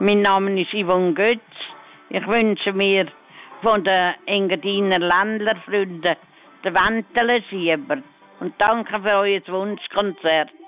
Mein Name ist Yvonne Götz. Ich wünsche mir von den Engadiner Ländlerfreunden den Wendelen Sieber und danke für euer Wunschkonzert.